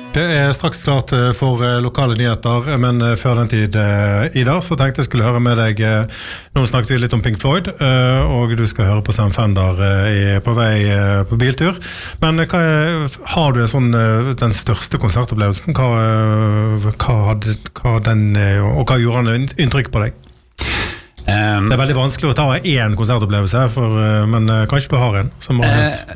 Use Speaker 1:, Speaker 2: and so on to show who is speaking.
Speaker 1: Det straks klart for lokale nyheter, men før den tid, Ida, så tenkte jeg skulle høre med deg. Nå snakket vi litt om Pink Floyd, og du skal høre på Sam Fender på vei på biltur. Men har du den største konsertopplevelsen? Hva gjorde han inntrykk på deg? Det veldig vanskelig å ta en konsertopplevelse, men kanskje du har en som